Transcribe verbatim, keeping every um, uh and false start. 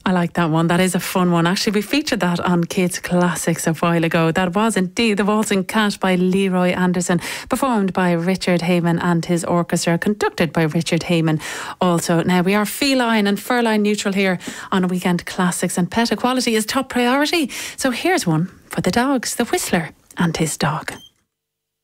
I like that one. That is a fun one. Actually, we featured that on Kids Classics a while ago. That was indeed The Waltzing Cat by Leroy Anderson, performed by Richard Heyman and his orchestra, conducted by Richard Heyman also. Now, we are feline and furline neutral here on Weekend Classics, and pet equality is top priority. So here's one for the dogs, The Whistler and His Dog.